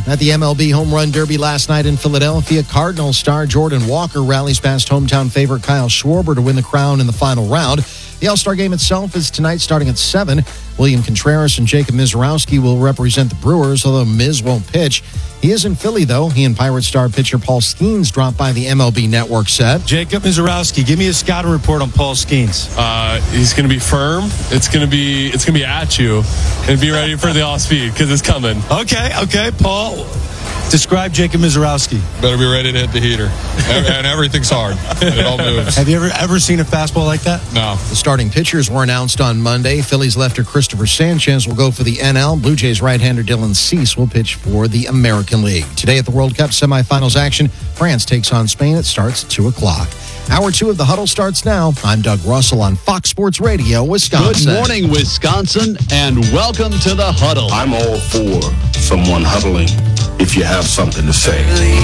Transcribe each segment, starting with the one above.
At the MLB Home Run Derby last night in Philadelphia, Cardinals star Jordan Walker rallies past hometown favorite Kyle Schwarber to win the crown in the final round. The All-Star game itself is tonight starting at 7. William Contreras and Jacob Mizorowski will represent the Brewers, although Miz won't pitch. He is in Philly, though. He and Pirate star pitcher Paul Skeens dropped by the MLB Network set. Jacob Mizorowski, give me a scouting report on Paul Skeens. He's going to be firm. It's going to be at you, and be ready for the off speed because it's coming. Okay, Paul. Describe Jacob Mizorowski. Better be ready to hit the heater. And everything's hard. It all moves. Have you ever seen a fastball like that? No. The starting pitchers were announced on Monday. Phillies lefter Christopher Sanchez will go for the NL. Blue Jays right-hander Dylan Cease will pitch for the American League. Today at the World Cup semifinals action, France takes on Spain. It starts at 2 o'clock. Hour 2 of the Huddle starts now. I'm Doug Russell on Fox Sports Radio, Wisconsin. Good morning, Wisconsin, and welcome to the Huddle. I'm all for someone huddling if you have something to say.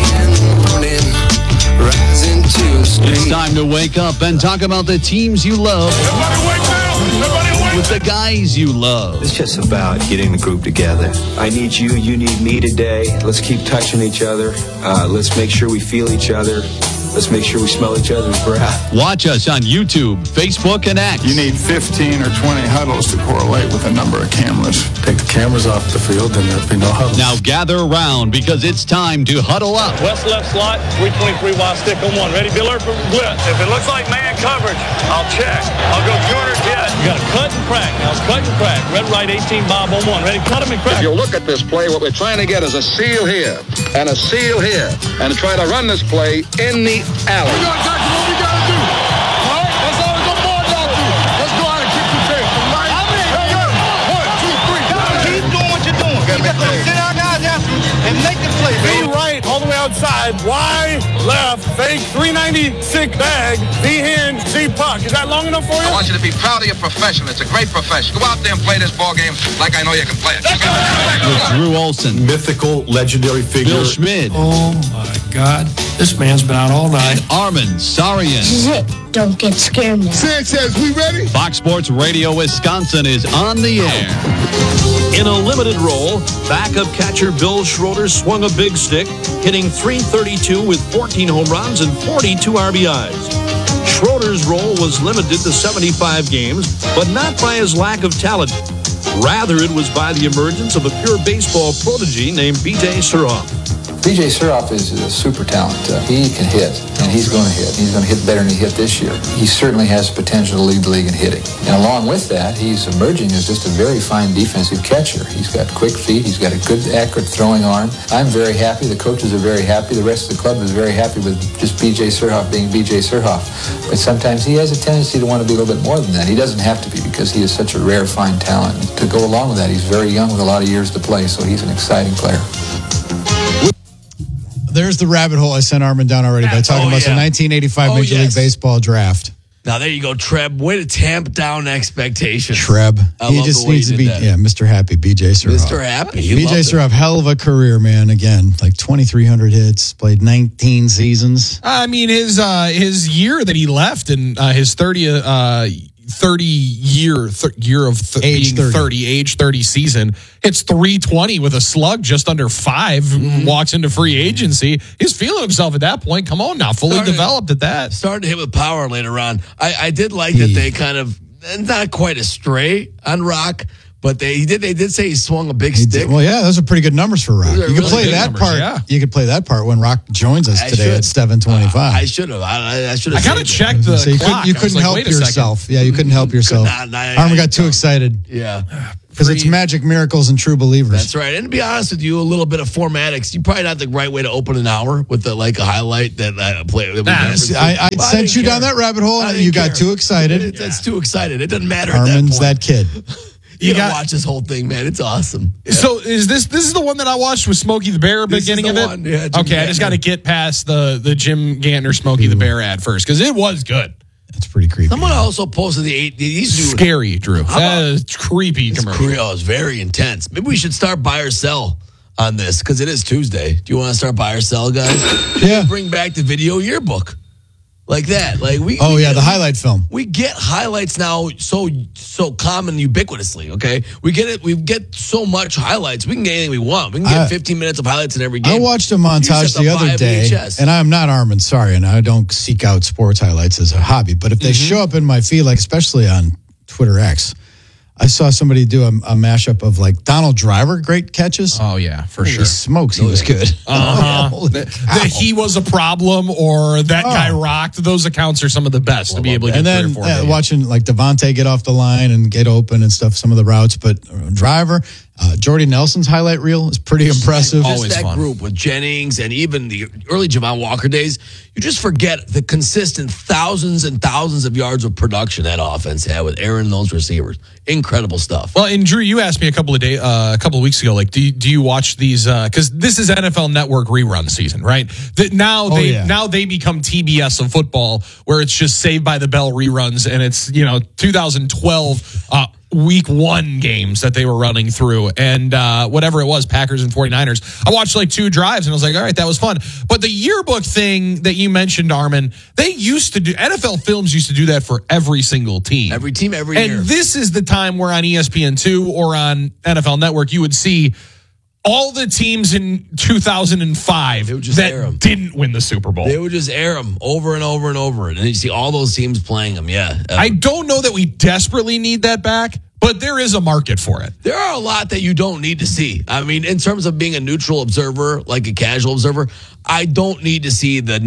It's time to wake up and talk about the teams you love. Everybody wake up! Everybody wake with the guys you love. It's just about getting the group together. I need you, you need me today. Let's keep touching each other. Let's make sure we feel each other. Let's make sure we smell each other's breath. Watch us on YouTube, Facebook, and X. You need 15 or 20 huddles to correlate with a number of cameras. Take the cameras off the field and there'll be no huddles. Now gather around because it's time to huddle up. West left slot, 323 wide stick on one. Ready, Biller for blitz. If it looks like man coverage, I'll check. I'll go corner jet. You got to cut and crack. Now cut and crack. Red right 18 Bob on one. Ready, cut him and crack. If you look at this play, what we're trying to get is a seal here and a seal here and try to run this play in the alley. What we got to do? All right, that's all the board got to do. Let's go out and kick some tape. Right? Hey, 1, 2, 3. Keep doing what you're doing. Keep sit our guys after and make the play. V right, all the way outside. Y left, fake 396 bag. V hand, Z puck. Is that long enough for you? I want you to be proud of your profession. It's a great profession. Go out there and play this ball game like I know you can play it. With Drew Olson, mythical, legendary figure. Bill Schmid. Oh my God, this man's been out all night. Armin Sarian. This is it. Don't get scared now. Sanchez, we ready? Fox Sports Radio Wisconsin is on the air. In a limited role, backup catcher Bill Schroeder swung a big stick, hitting .332 with 14 home runs and 42 RBIs. Schroeder's role was limited to 75 games, but not by his lack of talent. Rather, it was by the emergence of a pure baseball prodigy named B.J. Surhoff. B.J. Surhoff is a super talent. He can hit, and he's going to hit. He's going to hit better than he hit this year. He certainly has the potential to lead the league in hitting. And along with that, he's emerging as just a very fine defensive catcher. He's got quick feet. He's got a good, accurate throwing arm. I'm very happy. The coaches are very happy. The rest of the club is very happy with just B.J. Surhoff being B.J. Surhoff. But sometimes he has a tendency to want to be a little bit more than that. He doesn't have to be because he is such a rare, fine talent. To go along with that, he's very young with a lot of years to play, so he's an exciting player. There's the rabbit hole I sent Armin down already by talking about the 1985 Major League Baseball draft. Now, there you go, Treb. Way to tamp down expectations. Treb. He just needs to be, Mr. Happy, B.J. Surhoff. Mr. Happy. B.J. Surhoff, hell of a career, man. Again, like 2,300 hits, played 19 seasons. I mean, his year that he left in his 30 year of being 30, age 30 season, hits 320 with a slug just under 5, walks into free agency. He's feeling himself at that point. Come on now, fully developed at that. Started to hit with power later on. I did like that they kind of, not quite astray on Rock, but they did say he swung a big stick. Well, yeah, those are pretty good numbers for Rock. You really could play that numbers, part. yeah. You could play that part when Rock joins us today at 7:25. I should have. I should have. I kind of checked the clock. You couldn't help yourself. Yeah, you couldn't help yourself. Armin got too excited. Yeah. Because it's magic, miracles, and true believers. That's right. And to be honest with you, a little bit of formatics. You probably not the right way to open an hour with a highlight that I play. I sent you down that rabbit hole, and you got too excited. That's too excited. It doesn't matter. Armin's that kid. You gotta watch this whole thing, man. It's awesome. Yeah. So is this is the one that I watched with Smokey the Bear beginning of it? Yeah, okay, I just got to get past the Jim Gantner Smokey the Bear ad first because it was good. That's pretty creepy. Someone also posted these scary, Drew. It's creepy commercial. It's very intense. Maybe we should start buy or sell on this because it is Tuesday. Do you want to start buy or sell, guys? Yeah. Bring back the video yearbook. Like that. Like we the highlight film. We get highlights now so common ubiquitously, okay? We get it. We get so much highlights. We can get anything we want. We can get 15 minutes of highlights in every game. I watched a montage the other day, and I'm not Armin, sorry, and I don't seek out sports highlights as a hobby, but if they show up in my feed, like especially on Twitter X, I saw somebody do a mashup of like Donald Driver, great catches. Oh, yeah, for sure. Holy smokes, he was good. That he was a problem or that guy rocked. Those accounts are some of the best to be able to get and 3 or 4 then watching like Devontae get off the line and get open and stuff, some of the routes. But Driver, Jordy Nelson's highlight reel is pretty impressive. Just that group with Jennings and even the early Javon Walker days, you just forget the consistent thousands and thousands of yards of production that offense had with Aaron and those receivers. Incredible stuff. Well, and Drew, you asked me a couple of weeks ago, like, do you watch these? Because this is NFL Network rerun season, right? Now they become TBS of football, where it's just Saved by the Bell reruns, and it's 2012 week 1 games that they were running through, and whatever it was, Packers and 49ers. I watched like 2 drives, and I was like, all right, that was fun. But the yearbook thing that you mentioned, Armin, they used to do, NFL Films used to do that for every single team. Every team, every year. And this is the time where on ESPN2 or on NFL Network, you would see all the teams in 2005 that didn't win the Super Bowl. They would just air them over and over and over. And then you see all those teams playing them, I don't know that we desperately need that back, but there is a market for it. There are a lot that you don't need to see. I mean, in terms of being a neutral observer, like a casual observer, I don't need to see the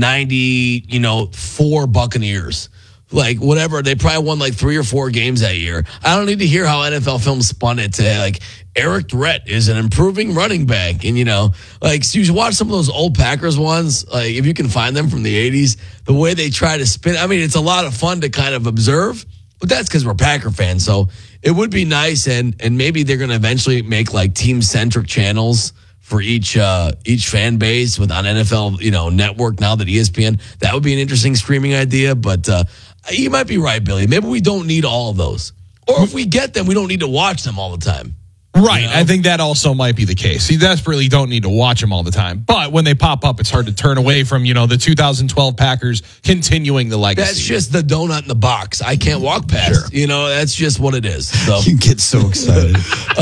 94 Buccaneers. Like, whatever. They probably won like 3 or 4 games that year. I don't need to hear how NFL Films spun it to, like, Eric Drett is an improving running back. And, so you watch some of those old Packers ones, like, if you can find them from the 80s, the way they try to spin. I mean, it's a lot of fun to kind of observe, but that's because we're Packer fans. So it would be nice, and maybe they're going to eventually make, like, team-centric channels for each fan base on NFL, Network now that ESPN. That would be an interesting streaming idea, but you might be right, Billy. Maybe we don't need all of those. Or if we get them, we don't need to watch them all the time. Right. I think that also might be the case. You desperately don't need to watch them all the time. But when they pop up, it's hard to turn away from, the 2012 Packers continuing the legacy. That's just the donut in the box. I can't walk past. Sure. That's just what it is. So. You get so excited.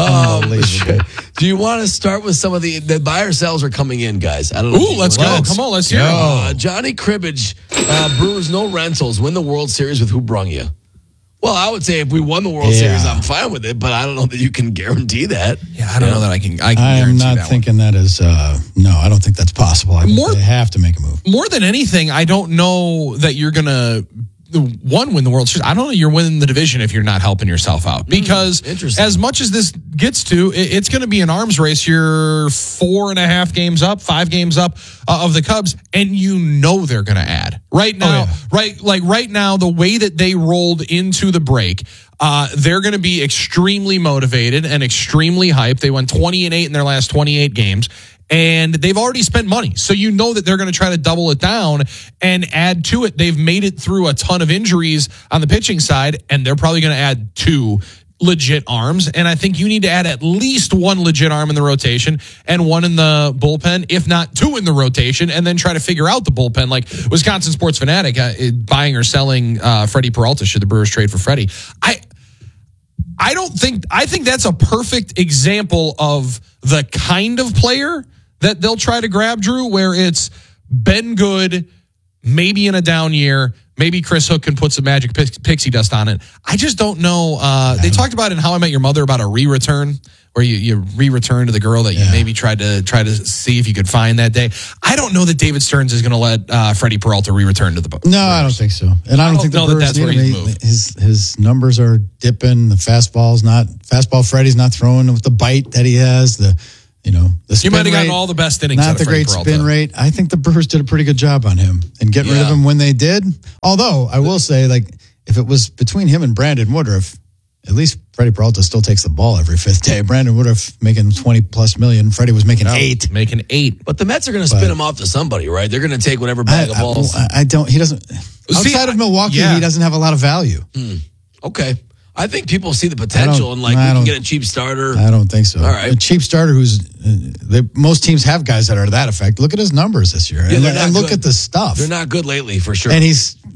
Do you want to start with some of the buy or sells are coming in, guys? I don't know. Ooh, let's go. Come on, let's hear it. Johnny Cribbage, Brewers no rentals, win the World Series with who brung you? Well, I would say if we won the World Series, I'm fine with it, but I don't know that you can guarantee that. Yeah, I don't know that I can I'm not thinking that is, no, I don't think that's possible. I think they have to make a move. More than anything, I don't know that you're going to, win the World Series. I don't know you're winning the division if you're not helping yourself out. Because as much as this gets to, it's going to be an arms race. You're 4.5 games up, 5 games up of the Cubs, and they're going to add. Right now, right now, the way that they rolled into the break, they're going to be extremely motivated and extremely hyped. They won 20-8 in their last 28 games. And they've already spent money. So that they're going to try to double it down and add to it. They've made it through a ton of injuries on the pitching side, and they're probably going to add 2 legit arms. And I think you need to add at least 1 legit arm in the rotation and 1 in the bullpen, if not 2 in the rotation, and then try to figure out the bullpen. Like Wisconsin Sports Fanatic buying or selling Freddie Peralta. Should the Brewers trade for Freddie? I think that's a perfect example of the kind of player that they'll try to grab, Drew, where it's been good, maybe in a down year, maybe Chris Hook can put some magic pixie dust on it. I just don't know. They talked about in How I Met Your Mother about a re-return, where you re-return to the girl that you maybe tried to see if you could find that day. I don't know that David Stearns is going to let Freddie Peralta re-return to the book. No, I don't think so. And I don't think the Brewers need him. His numbers are dipping. The fastball Freddie's not throwing with the bite that he has. The spin you might have gotten rate, all the best innings not out of the great Peralta. Spin rate. I think the Brewers did a pretty good job on him and getting rid of him when they did. Although I will say, like, if it was between him and Brandon Woodruff, at least Freddie Peralta still takes the ball every 5th day. Brandon Woodruff making $20+ million. Freddie was making $8. But the Mets are going to spin him off to somebody, right? They're going to take whatever bag of balls. He doesn't. Outside of Milwaukee, he doesn't have a lot of value. Okay. I think people see the potential and we can get a cheap starter. I don't think so. All right. A cheap starter most teams have guys that are that effect. Look at his numbers this year and look at the stuff. They're not good lately, for sure. And he's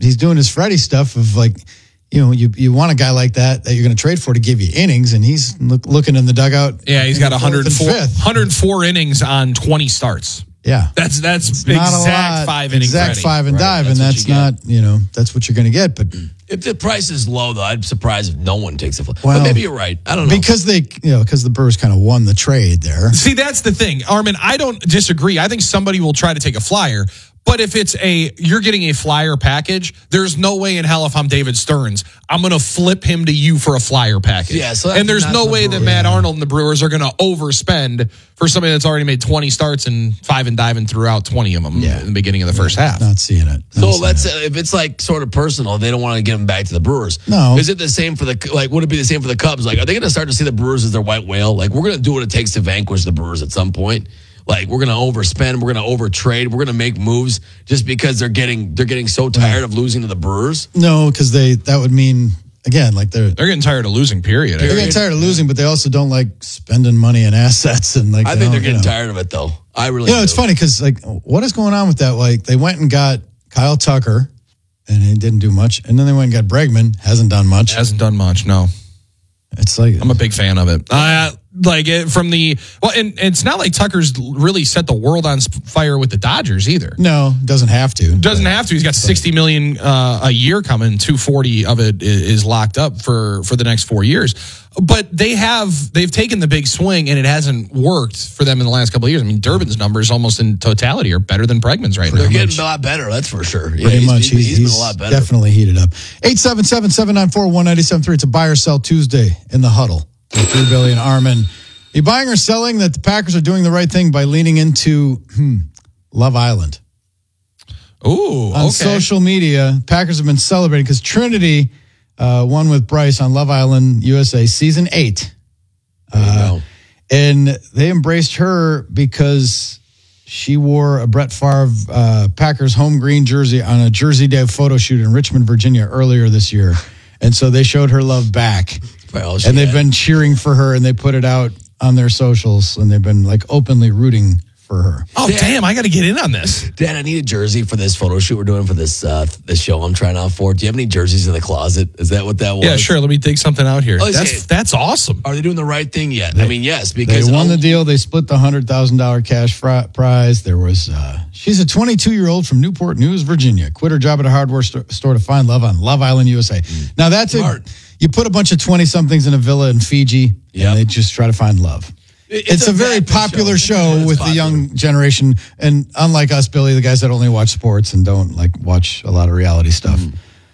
he's doing his Freddie stuff of like, you want a guy like that you're going to trade for to give you innings, and he's looking in the dugout. Yeah, he's got 104 innings on 20 starts. Yeah, that's exact 5 innings. Exact Freddie. 5 and dive, and that's not that's what you're going to get. But if the price is low, though, I'd be surprised if no one takes it. Well, but maybe you're right. I don't know because because the Brewers kind of won the trade there. See, that's the thing, Armin. I don't disagree. I think somebody will try to take a flyer. But if you're getting a flyer package, there's no way in hell if I'm David Stearns, I'm going to flip him to you for a flyer package. Yeah, so and there's no way that Matt Arnold and the Brewers are going to overspend for somebody that's already made 20 starts and 5 and diving throughout 20 of them in the beginning of the first half. Not seeing it. If it's like sort of personal, they don't want to get him back to the Brewers. No. Is it the same for would it be the same for the Cubs? Like, are they going to start to see the Brewers as their white whale? Like, we're going to do what it takes to vanquish the Brewers at some point. Like, we're going to overspend, we're going to overtrade, we're going to make moves just because they're getting so tired of losing to the Brewers. No, because that would mean again like they're getting tired of losing. Period. They're getting tired of losing, but they also don't like spending money and assets and like. I think they're getting tired of it though. I really. It's funny because like what is going on with that? Like they went and got Kyle Tucker, and he didn't do much, and then they went and got Bregman, hasn't done much. No. It's like I'm a big fan of it. And it's not like Tucker's really set the world on fire with the Dodgers either. No, doesn't have to. Doesn't have to. He's got $60 million a year coming. 240 of it is locked up for the next 4 years. But they've taken the big swing and it hasn't worked for them in the last couple of years. I mean, Durbin's numbers almost in totality are better than Bregman's right now. They're getting a lot better, that's for sure. Pretty much. He's been a lot better. Definitely heated up. 877-794-1973. It's a buy or sell Tuesday in the huddle. $3 billion. Armin, are you buying or selling that the Packers are doing the right thing by leaning into Love Island? Ooh, on social media, Packers have been celebrating because Trinity won with Bryce on Love Island USA season 8. And they embraced her because she wore a Brett Favre Packers home green jersey on a Jersey Day photo shoot in Richmond, Virginia earlier this year. And so they showed her love back. And they've been cheering for her, and they put it out on their socials, and they've been like openly rooting for her. Oh, damn, I got to get in on this. Dan, I need a jersey for this photo shoot we're doing for this show I'm trying out for. Do you have any jerseys in the closet? Is that what that was? Yeah, sure. Let me dig something out here. That's awesome. Are they doing the right thing yet? I mean, yes, because they won the deal. They split the $100,000 cash prize. There was she's a 22-year-old from Newport News, Virginia. Quit her job at a hardware store to find love on Love Island USA. Now that's smart. You put a bunch of 20-somethings in a villa in Fiji, and they just try to find love. It's a very popular show with the young generation, and unlike us, Billy, the guys that only watch sports and don't like watch a lot of reality stuff.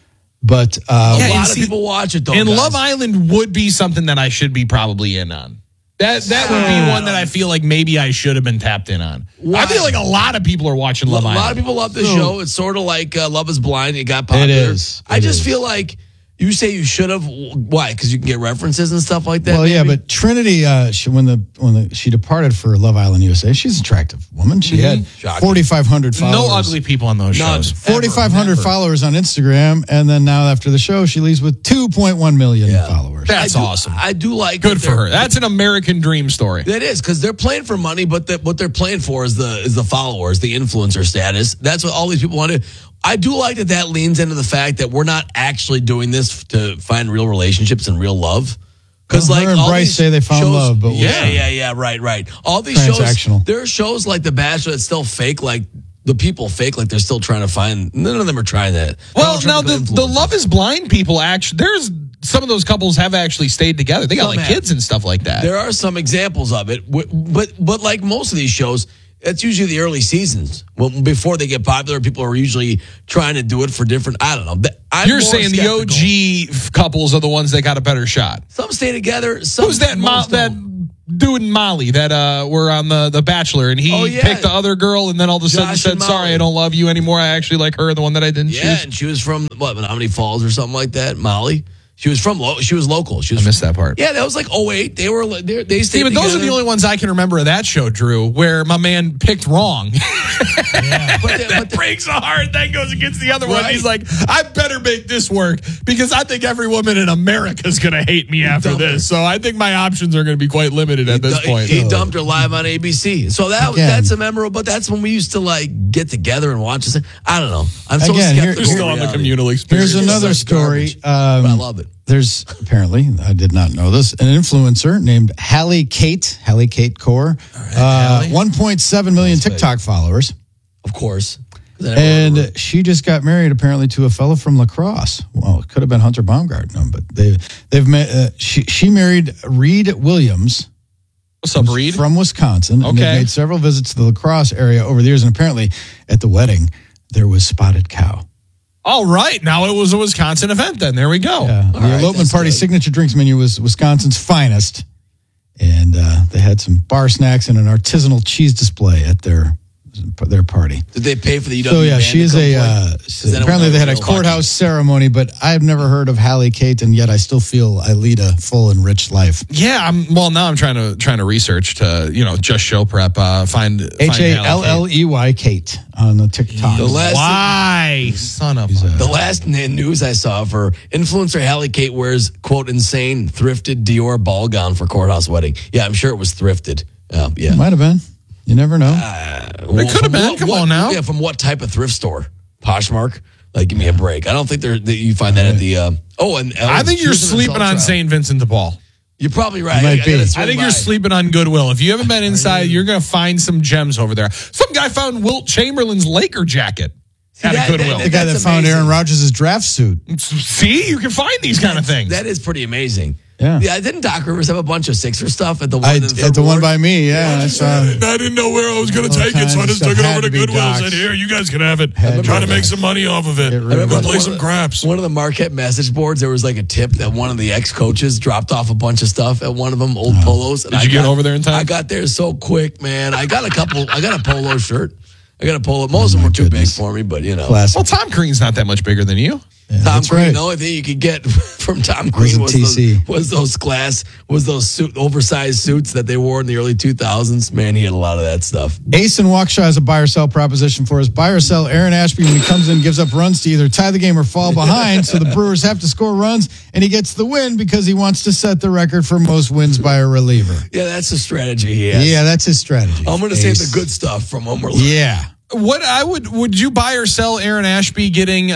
But a lot of people watch it though. And Love Island would be something that I should be probably in on. That would be one that I feel like maybe I should have been tapped in on. Why? I feel like a lot of people are watching Love Island. A lot of people love the show. It's sort of like Love is Blind. It got popular. It is. I just feel like you say you should have. Why? Because you can get references and stuff like that. Well, yeah, but Trinity, when she departed for Love Island USA, she's an attractive woman. She had 4,500 followers. No ugly people on those shows. 4,500 followers on Instagram, and then now after the show, she leaves with 2.1 million followers. That's awesome. I do like. Good for her. That's an American dream story. That is, because they're playing for money, but what they're playing for is the followers, the influencer status. That's what all these people want to do. I do like that leans into the fact that we're not actually doing this to find real relationships and real love. Because her and Bryce say they found love, but right. All these shows, there are shows like The Bachelor that's still fake, like the people fake, like they're still trying to find. None of them are trying that. Well, now the Love is Blind people actually, there's some of those couples have actually stayed together. They got kids and stuff like that. There are some examples of it, but like most of these shows, it's usually the early seasons. Well, before they get popular, people are usually trying to do it for different. I don't know. You're saying skeptical. The OG couples are the ones that got a better shot. Some stay together. Who's that? That dude and Molly that were on the Bachelor, and he picked the other girl, and then all of a sudden said, "Sorry, I don't love you anymore. I actually like her, the one that I didn't choose." Yeah, and she was from Menominee Falls or something like that. Molly. She was local. I missed that part. Yeah, that was like 08. They stayed but those are together. the only ones I can remember of that show, Drew, where my man picked wrong. That breaks a heart. That goes against the other one. He's like, I better make this work because I think every woman in America is going to hate me after this. So I think my options are going to be quite limited at this point. He dumped her live on ABC. So that's a memorable, but that's when we used to like get together and watch this. I don't know. I'm so skeptical. Still on the communal experience. Here's another story. But I love it. There's apparently, I did not know this, an influencer named Hallie Kate Core, 1.7 million TikTok followers. Of course. And she just got married apparently to a fellow from La Crosse. Well, it could have been Hunter Baumgarten, but they've met. She married Reed Williams. What's up, Reed? From Wisconsin. Okay. And they've made several visits to the La Crosse area over the years. And apparently at the wedding, there was spotted cow. All right. Now it was a Wisconsin event then. There we go. Yeah. The elopement party signature drinks menu was Wisconsin's finest. And they had some bar snacks and an artisanal cheese display at their party. Did they pay for the UW? So yeah, band she is apparently they had a courthouse ceremony, but I've never heard of Hallie Kate, and yet I still feel I lead a full and rich life. Yeah, now I'm trying to research to just show prep. Find HALLEY Kate on the TikTok. Son of the last news I saw for influencer Hallie Kate wears quote insane thrifted Dior ball gown for courthouse wedding. Yeah, I'm sure it was thrifted. Yeah, might have been. You never know. It could have been. Come on now. Yeah, from what type of thrift store? Poshmark? Like, give me a break. I don't think you find that at the. I think you're sleeping on St. Vincent de Paul. You're probably right. Might be. I think you're sleeping on Goodwill. If you haven't been inside, you're going to find some gems over there. Some guy found Wilt Chamberlain's Laker jacket at a Goodwill. The guy that found Aaron Rodgers' draft suit. See, you can find these kind of things. That is pretty amazing. Yeah. Didn't Doc Rivers have a bunch of Sixer stuff at the one? At the one by me, yeah. I saw. I didn't know where I was going to take it, so I just took it over to Goodwill and said, here, you guys can have it. Trying to make some money off of it. Go play some craps. One of the Marquette message boards, there was like a tip that one of the ex-coaches dropped off a bunch of stuff at one of them, old polos. Did you get over there in time? I got there so quick, man. I got a polo shirt. I got a polo. Most of them were too big for me, but Classic. Well, Tom Green's not that much bigger than you. Yeah, Tom Green, the only thing you could get from Tom Green was those oversized suits that they wore in the early 2000s. Man, he had a lot of that stuff. Ace in Waukesha has a buy or sell proposition for us. Buy or sell Aaron Ashby when he comes in, gives up runs to either tie the game or fall behind. So the Brewers have to score runs, and he gets the win because he wants to set the record for most wins by a reliever. Yeah, that's the strategy he has. Yeah, that's his strategy. I'm going to save the good stuff from him. Yeah. Would you buy or sell Aaron Ashby getting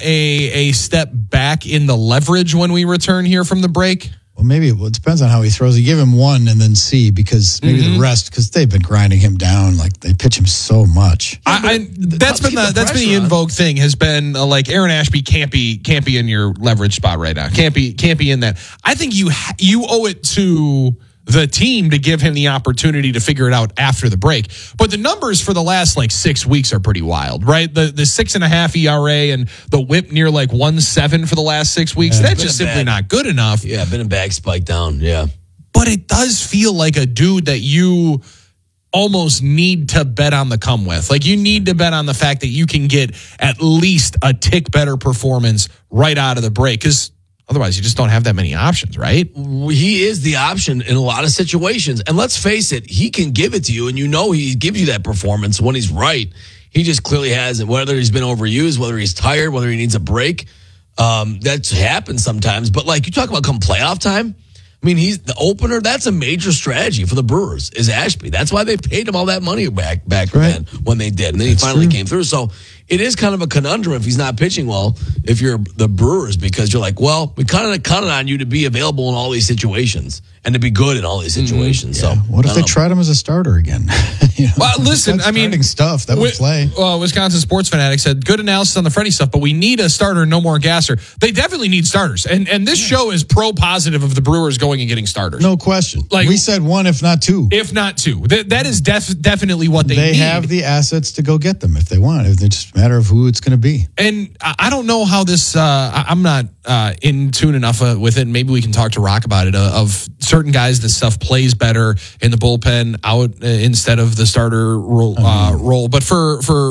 a step back in the leverage when we return here from the break? Well, maybe it depends on how he throws. You give him one and then see, because maybe the rest, because they've been grinding him down. Like, they pitch him so much. That's been the in vogue thing. Has been like Aaron Ashby can't be in your leverage spot right now. Can't be in that. I think you owe it to the team to give him the opportunity to figure it out after the break. But the numbers for the last 6 weeks are pretty wild, right? The 6.5 ERA and the whip near 1.7 for the last 6 weeks. That's just simply not good enough. Yeah, been a bag spike down. Yeah. But it does feel like a dude that you almost need to bet on the come with. You need to bet on the fact that you can get at least a tick better performance right out of the break. Because otherwise, you just don't have that many options, right? He is the option in a lot of situations. And let's face it, he can give it to you, and he gives you that performance when he's right. He just clearly hasn't, whether he's been overused, whether he's tired, whether he needs a break. That's happened sometimes. But you talk about come playoff time, I mean, he's the opener. That's a major strategy for the Brewers, is Ashby. That's why they paid him all that money back then when they did. And then he finally came through. So it is kind of a conundrum if he's not pitching well, if you're the Brewers, because you're like, well, we kind of counted on you to be available in all these situations and to be good in all these situations. So what if they tried him as a starter again? Well, listen, I mean, stuff that would play. Wisconsin Sports Fanatic said, good analysis on the Freddie stuff, but we need a starter, no more gasser. They definitely need starters. And this show is pro-positive of the Brewers going and getting starters. No question. We said one, if not two. If not two. That is definitely what they need. They have the assets to go get them if they want. It's just a matter of who it's going to be. And I don't know how this, I'm not in tune enough with it. Maybe we can talk to Rock about it, of certain guys, this stuff plays better in the bullpen out instead of the starter role. But for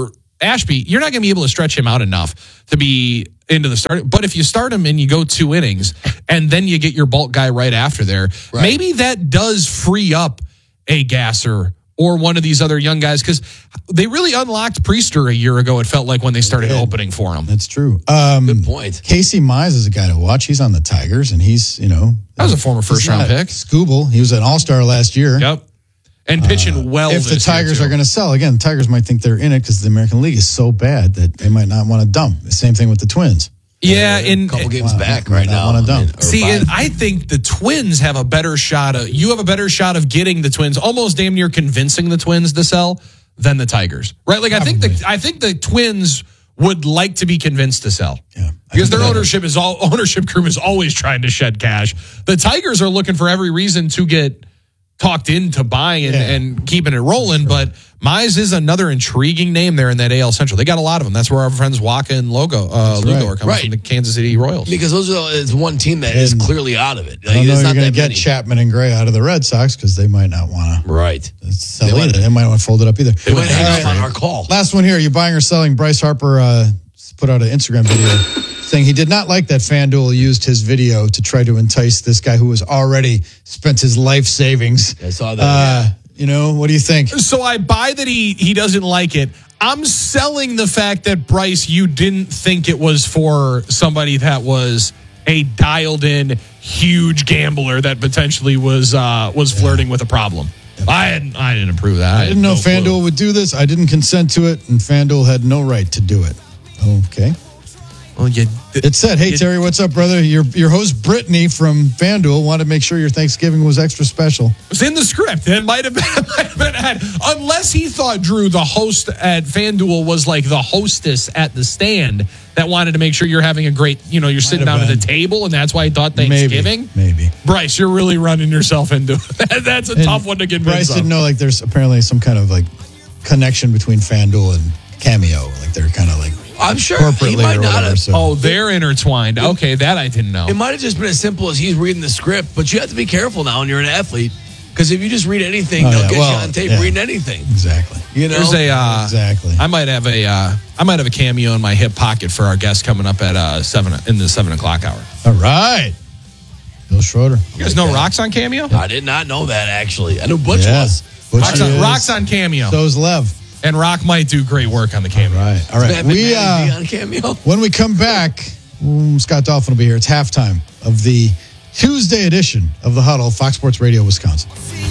Ashby, you're not going to be able to stretch him out enough to be into the start. But if you start him and you go 2 innings and then you get your bulk guy right after there, maybe that does free up a Gasser or one of these other young guys, because they really unlocked Priester a year ago, it felt like, when they started opening for him. That's true. Good point. Casey Mize is a guy to watch. He's on the Tigers, and he's, that was a former first-round pick. Scooble. He was an all-star last year. Yep. And pitching well if the Tigers are going to sell, again, the Tigers might think they're in it because the American League is so bad that they might not want to dump. The same thing with the Twins. Yeah, a couple games back right now. And I think the Twins have a better shot of. You have a better shot of getting the Twins, almost damn near convincing the Twins to sell, than the Tigers, right? Like probably. I think the Twins would like to be convinced to sell, because their ownership group is always trying to shed cash. The Tigers are looking for every reason to get talked into buying and keeping it rolling, but Mize is another intriguing name there in that AL Central. They got a lot of them. That's where our friends Waka and Lugo are coming from, the Kansas City Royals. Because is one team that is clearly out of it. Like, I don't know you're going to get Chapman and Gray out of the Red Sox because they might not want to sell either. They might want to fold it up either. They might hang on our call. Last one here. Are you buying or selling? Bryce Harper put out an Instagram video saying he did not like that FanDuel used his video to try to entice this guy who was already spent his life savings. I saw that. What do you think? So I buy that he doesn't like it. I'm selling the fact that, Bryce, you didn't think it was for somebody that was a dialed-in, huge gambler that potentially was flirting with a problem. I didn't approve that. I didn't know FanDuel would do this. I didn't consent to it, and FanDuel had no right to do it. Okay. Well, it said, "Hey Terry, what's up, brother? Your host Brittany from FanDuel wanted to make sure your Thanksgiving was extra special." It was in the script. It might have been unless he thought, Drew, the host at FanDuel was like the hostess at the stand that wanted to make sure you're having a great, you're sitting down at the table, and that's why he thought Thanksgiving. Maybe. Bryce, you're really running yourself into it. That's a tough one to get Bryce didn't know there's apparently some kind of connection between FanDuel and Cameo. They're kind of I'm sure corporately he might not have. Oh, they're intertwined. Okay, that I didn't know. It might have just been as simple as he's reading the script, but you have to be careful now when you're an athlete, because if you just read anything, they'll get you on tape reading anything. Exactly. There's exactly. I might have a cameo in my hip pocket for our guest coming up at 7 o'clock hour. All right. Bill Schroeder. You guys know Rock's on Cameo? I did not know that, actually. I knew Butch was. Rock's on Cameo. So is Lev. And Rock might do great work on the Cameo. All right. We on Cameo. When we come back, Scott Dolphin will be here. It's halftime of the Tuesday edition of The Huddle, Fox Sports Radio, Wisconsin.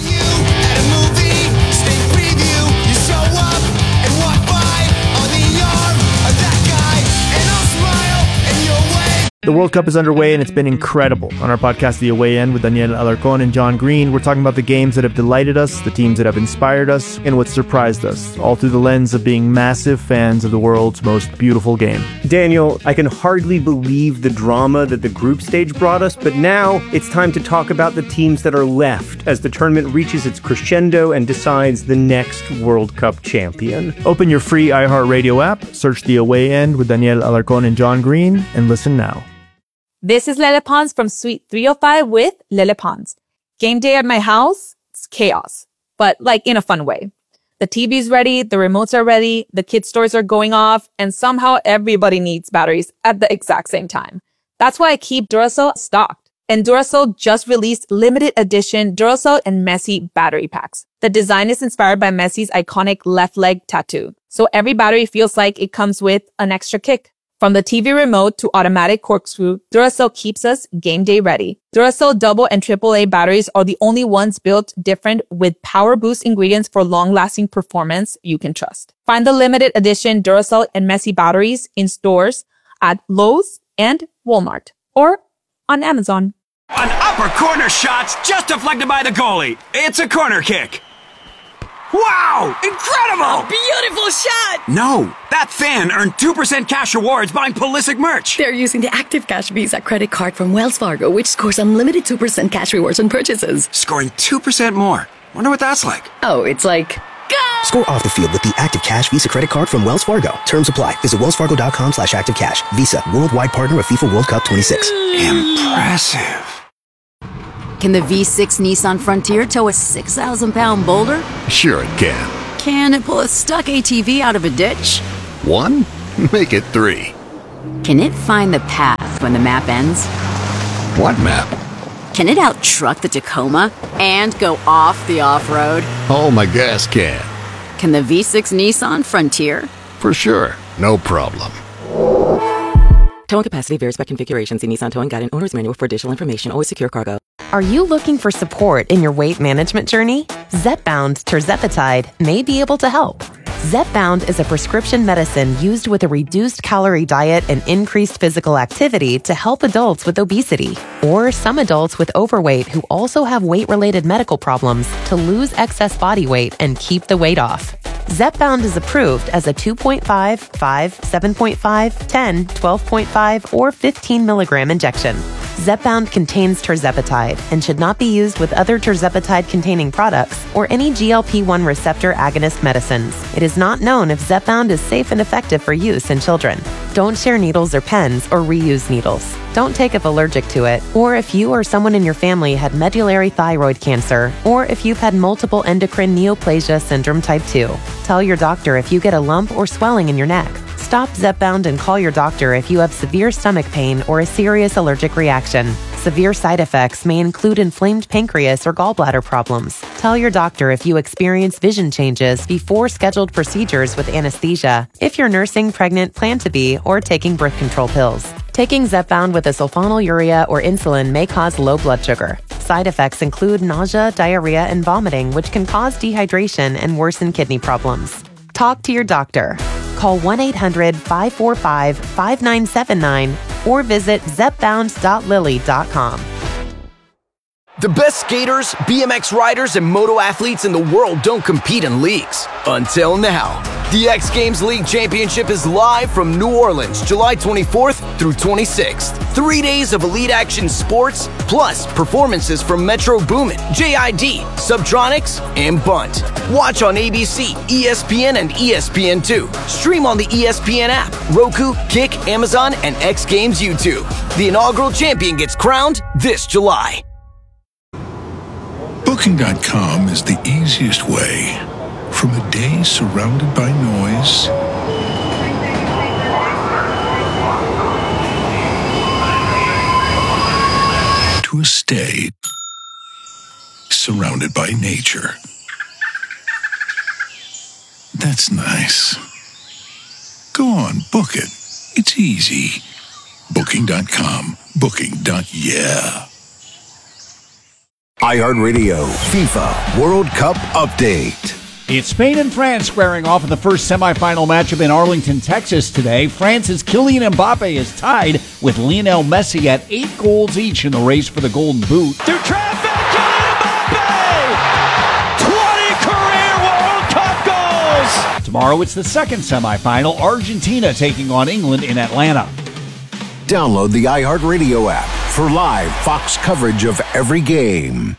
The World Cup is underway and it's been incredible. On our podcast, The Away End, with Daniel Alarcón and John Green, we're talking about the games that have delighted us, the teams that have inspired us, and what surprised us, all through the lens of being massive fans of the world's most beautiful game. Daniel, I can hardly believe the drama that the group stage brought us, but now it's time to talk about the teams that are left as the tournament reaches its crescendo and decides the next World Cup champion. Open your free iHeartRadio app, search The Away End with Daniel Alarcón and John Green, and listen now. This is Lele Pons from Suite 305 with Lele Pons. Game day at my house, it's chaos, but in a fun way. The TV's ready, the remotes are ready, the kids' toys are going off, and somehow everybody needs batteries at the exact same time. That's why I keep Duracell stocked. And Duracell just released limited edition Duracell and Messi battery packs. The design is inspired by Messi's iconic left leg tattoo, so every battery feels like it comes with an extra kick. From the TV remote to automatic corkscrew, Duracell keeps us game day ready. Duracell double and AAA batteries are the only ones built different with power boost ingredients for long-lasting performance you can trust. Find the limited edition Duracell and Messi batteries in stores at Lowe's and Walmart or on Amazon. An upper corner shot's just deflected by the goalie. It's a corner kick. Wow! Incredible! A beautiful shot! No, that fan earned 2% cash rewards buying Pulisic merch. They're using the Active Cash Visa credit card from Wells Fargo, which scores unlimited 2% cash rewards on purchases. Scoring 2% more. Wonder what that's like. Oh, it's like... Go! Score off the field with the Active Cash Visa credit card from Wells Fargo. Terms apply. Visit wellsfargo.com/activecash. Visa, worldwide partner of FIFA World Cup 26. Impressive. Can the V6 Nissan Frontier tow a 6,000-pound boulder? Sure it can. Can it pull a stuck ATV out of a ditch? 1? Make it 3. Can it find the path when the map ends? What map? Can it outtruck the Tacoma and go off the off-road? Oh, my gas can. Can the V6 Nissan Frontier? For sure. No problem. Towing capacity varies by configuration. See Nissan Towing Guide and Owner's Manual for additional information. Always secure cargo. Are you looking for support in your weight management journey? Zepbound tirzepatide may be able to help. Zepbound is a prescription medicine used with a reduced calorie diet and increased physical activity to help adults with obesity or some adults with overweight who also have weight-related medical problems to lose excess body weight and keep the weight off. Zepbound is approved as a 2.5, 5, 7.5, 10, 12.5, or 15 milligram injection. Zepbound contains tirzepatide and should not be used with other tirzepatide-containing products or any GLP-1 receptor agonist medicines. It is not known if Zepbound is safe and effective for use in children. Don't share needles or pens or reuse needles. Don't take if allergic to it, or if you or someone in your family had medullary thyroid cancer, or if you've had multiple endocrine neoplasia syndrome type 2. Tell your doctor if you get a lump or swelling in your neck. Stop Zepbound and call your doctor if you have severe stomach pain or a serious allergic reaction. Severe side effects may include inflamed pancreas or gallbladder problems. Tell your doctor if you experience vision changes before scheduled procedures with anesthesia, if you're nursing, pregnant, plan to be, or taking birth control pills. Taking Zepbound with a sulfonylurea or insulin may cause low blood sugar. Side effects include nausea, diarrhea, and vomiting, which can cause dehydration and worsen kidney problems. Talk to your doctor. Call 1-800-545-5979 or visit zepbound.lily.com. The best skaters, BMX riders, and moto athletes in the world don't compete in leagues. Until now. The X Games League Championship is live from New Orleans, July 24th through 26th. 3 days of elite action sports, plus performances from Metro Boomin, JID, Subtronics, and Bunt. Watch on ABC, ESPN, and ESPN2. Stream on the ESPN app, Roku, Kick, Amazon, and X Games YouTube. The inaugural champion gets crowned this July. Booking.com is the easiest way from a day surrounded by noise to a stay surrounded by nature. That's nice. Go on, book it. It's easy. Booking.com. Booking.yeah. iHeartRadio FIFA World Cup Update. It's Spain and France squaring off in the first semifinal matchup in Arlington, Texas today. France's Kylian Mbappe is tied with Lionel Messi at 8 goals each in the race for the Golden Boot. Through traffic, Kylian Mbappe! 20 career World Cup goals! Tomorrow it's the second semifinal, Argentina taking on England in Atlanta. Download the iHeartRadio app for live Fox coverage of every game.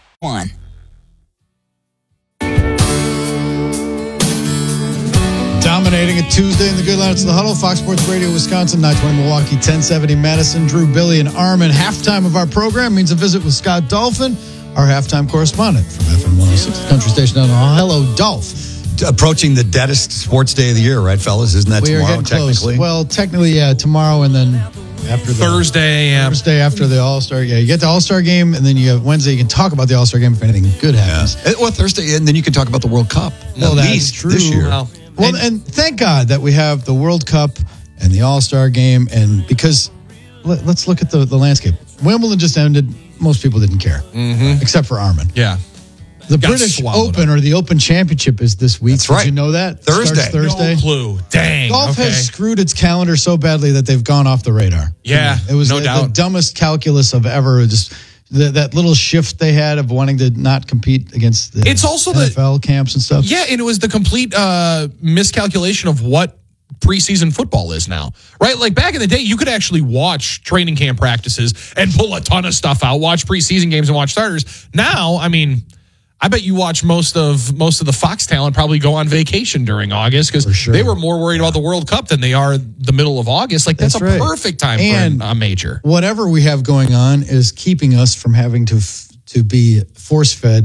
Dominating a Tuesday in the Good Line to the Huddle. Fox Sports Radio, Wisconsin, 920 Milwaukee, 1070 Madison. Drew, Billy, and Armin. Halftime of our program means a visit with Scott Dolphin, our halftime correspondent from FM 106, country station down the hall. Hello, Dolph. Approaching the deadest sports day of the year, right, fellas? Isn't that tomorrow, technically? Well, technically, yeah, tomorrow and then after the Thursday after the All-Star. Yeah, you get the All-Star game, and then you have Wednesday. You can talk about the All-Star game if anything good happens. Yeah. Well, Thursday, and then you can talk about the World Cup. Well, at that's least true. This year. Well, and thank God that we have the World Cup and the All-Star game, and because let's look at the landscape. Wimbledon just ended. Most people didn't care, except for Armin. Yeah. The British Open or the Open Championship is this week. That's right. Did you know that? Thursday. No clue. Dang. Golf has screwed its calendar so badly that they've gone off the radar. Yeah, it was no doubt. The dumbest calculus of ever. Just that little shift they had of wanting to not compete against the it's also NFL camps and stuff. Yeah, and it was the complete miscalculation of what preseason football is now, right? Like back in the day, you could actually watch training camp practices and pull a ton of stuff out, watch preseason games and watch starters. Now, I mean, I bet you watch most of the Fox talent probably go on vacation during August because they were more worried about the World Cup than they are the middle of August. Like that's a perfect time for a major. Whatever we have going on is keeping us from having to be force-fed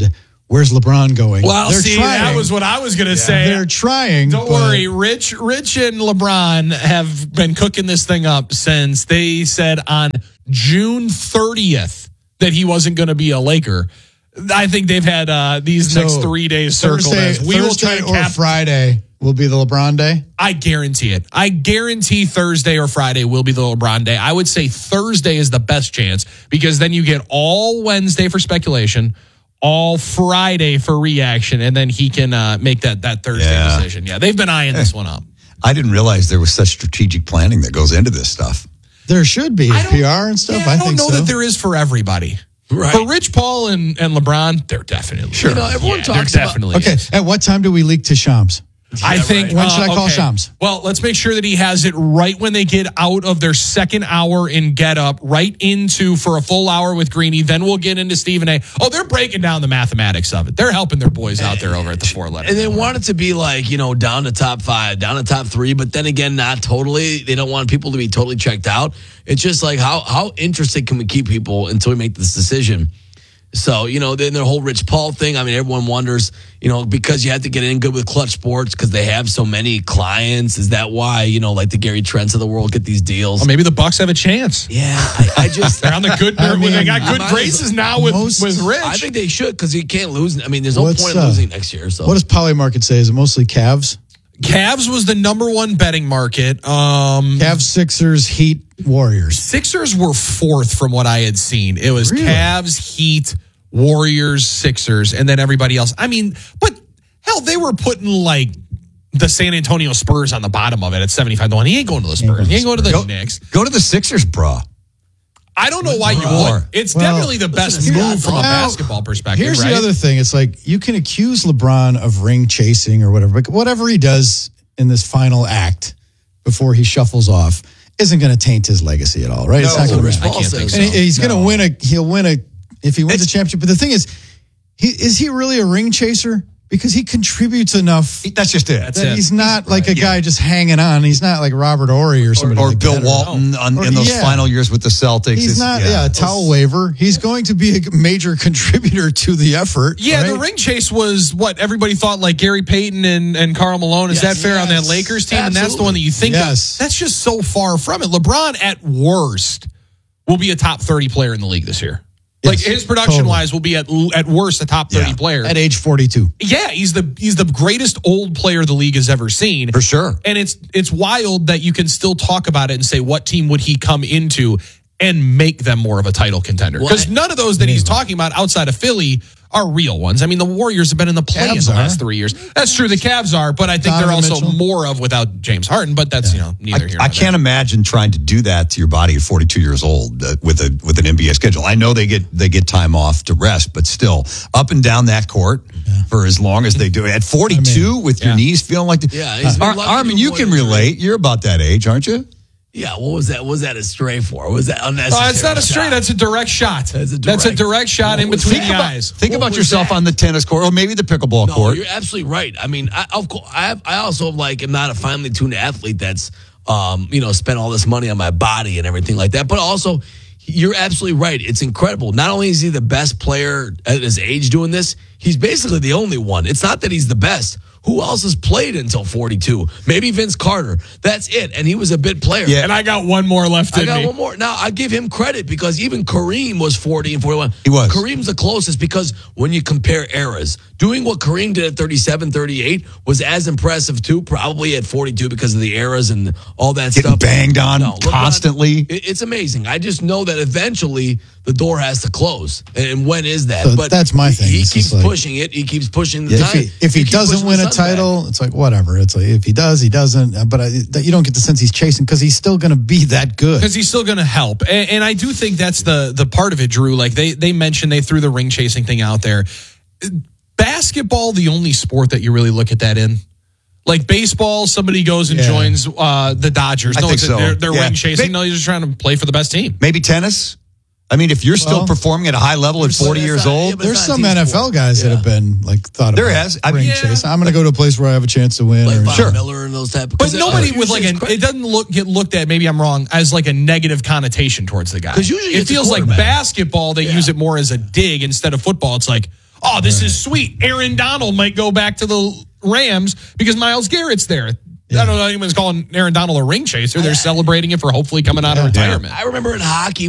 Where's LeBron going? Well, They're trying. that was what I was going to say. They're trying. Don't worry. Rich and LeBron have been cooking this thing up since they said on June 30th that he wasn't going to be a Laker. I think they've had these next 3 days circled. Thursday or Friday will be the LeBron day? I guarantee it. I guarantee Thursday or Friday will be the LeBron day. I would say Thursday is the best chance because then you get all Wednesday for speculation, all Friday for reaction, and then he can make that Thursday decision. Yeah, they've been eyeing this one up. I didn't realize there was such strategic planning that goes into this stuff. There should be PR and stuff. Yeah, I don't think know so. that there is for everybody. Right. For Rich Paul and LeBron, they're definitely sure. Everyone talks definitely. Okay, at what time do we leak to Shams? I think. When should I call Shams? Well, let's make sure that he has it right when they get out of their second hour in Get Up, right into for a full hour with Greeny. Then we'll get into Stephen A. Oh, they're breaking down the mathematics of it. They're helping their boys out there over at the 411. And they want it to be like, down to top 5, down to top 3, but then again, not totally. They don't want people to be totally checked out. It's just like, how interested can we keep people until we make this decision? So, then their whole Rich Paul thing, I mean, everyone wonders, because you have to get in good with Clutch Sports because they have so many clients. Is that why, like the Gary Trents of the world get these deals? Well, maybe the Bucks have a chance. Yeah, I just... They're on the good... they got good graces now with Rich. I think they should because you can't lose. I mean, there's no point in losing next year. So what does Polymarket say? Is it mostly Cavs? Cavs was the number one betting market. Cavs, Sixers, Heat, Warriors. Sixers were fourth from what I had seen. It was Cavs, Heat, Warriors, Sixers, and then everybody else. I mean, but hell, they were putting like the San Antonio Spurs on the bottom of it at 75-1. He ain't going to the Spurs. He ain't going to the Knicks. Go to the Sixers, bro. I don't know why you would. It's definitely the best move from a basketball perspective. Here's the other thing. It's like you can accuse LeBron of ring chasing or whatever, but whatever he does in this final act before he shuffles off isn't going to taint his legacy at all, right? No, it's not going to. I can't think so. And he's going to win He'll win if he wins a championship. But the thing is he really a ring chaser? Because he contributes enough. That's just it. He's not like a guy just hanging on. He's not like Robert Horry or somebody. Or like Bill that. Walton in those final years with the Celtics. He's not a towel waver. He's going to be a major contributor to the effort. Yeah, the ring chase was what everybody thought, like Gary Payton and Karl Malone. Is that fair on that Lakers team? Absolutely. And that's the one that you think of. That's just so far from it. LeBron, at worst, will be a top 30 player in the league this year. Like his production-wise will be at worst a top 30 player at age 42. Yeah, he's the greatest old player the league has ever seen for sure. And it's wild that you can still talk about it and say what team would he come into and make them more of a title contender because none of those that he's talking about outside of Philly are real ones. I mean, the Warriors have been in the play in the last 3 years. That's true. The Cavs are, but I think they're also more of without James Harden. But that's neither here nor I can't imagine trying to do that to your body at 42 years old with an NBA schedule. I know they get time off to rest, but still up and down that court for as long as they do. At 42, with your knees feeling like Armin, you can relate. You're about that age, aren't you? Yeah, what was that? What was that a stray for? Was that unnecessary? It's not a stray. That's a direct shot. That's a direct shot in between the eyes. Think about yourself on the tennis court or maybe the pickleball court. You're absolutely right. I mean, I also am not a finely tuned athlete that's spent all this money on my body and everything like that. But also, you're absolutely right. It's incredible. Not only is he the best player at his age doing this, he's basically the only one. It's not that he's the best. Who else has played until 42? Maybe Vince Carter. That's it. And he was a bit player. Yeah, and I got one more left in me. I got one more. Now, I give him credit because even Kareem was 40 and 41. He was. Kareem's the closest because when you compare eras, doing what Kareem did at 37, 38 was as impressive too, probably at 42 because of the eras and all that stuff. Getting banged on constantly. It's amazing. I just know that eventually the door has to close. And when is that? So but that's my thing. He keeps pushing it. He keeps pushing the time. If he doesn't win a title, it's like whatever. It's like if he does, he doesn't. But you don't get the sense he's chasing because he's still going to be that good. Because he's still going to help. And I do think that's the part of it, Drew. Like they mentioned, they threw the ring chasing thing out there. Basketball, the only sport that you really look at that in. Like baseball, somebody goes and joins the Dodgers. I think so. They're ring chasing. No, he's just trying to play for the best team. Maybe tennis. I mean, if you're still performing at a high level at 40 years old, there's some NFL guys that have been like thought there about has. ring chase. I'm going to go to a place where I have a chance to win. Like Bob Miller and those type of. But nobody with like it doesn't get looked at. Maybe I'm wrong as like a negative connotation towards the guy. Because usually it feels like basketball. They use it more as a dig instead of football. It's like, Oh, this is sweet. Aaron Donald might go back to the Rams because Myles Garrett's there. I don't know if anyone's calling Aaron Donald a ring chaser. They're celebrating it for hopefully coming out of retirement. I remember in hockey